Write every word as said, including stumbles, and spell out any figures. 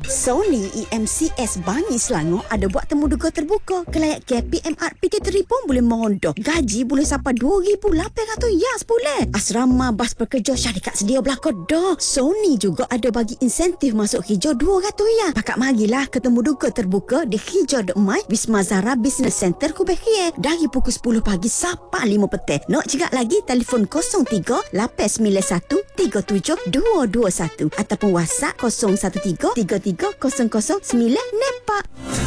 Sony E M C S Bangi Selangor ada buat temu duga terbuka. Kelayak K P M R P K pun boleh mondok. Gaji boleh sampai dua ribu lapan ratus yas boleh. Asrama bas pekerja syarikat sedia belakang dah. Sony juga ada bagi insentif masuk hijau dua ratus ya. Pakak marilah ketemu duga terbuka di Hijau Demai Wisma Zara Business Center Kubekhie dari pukul sepuluh pagi sampai lima petang. Nak cakap lagi telefon kosong tiga lapan sembilan satu tiga tujuh dua dua satu ataupun WhatsApp kosong satu tiga tiga tiga kosong kosong sembilan Nepak.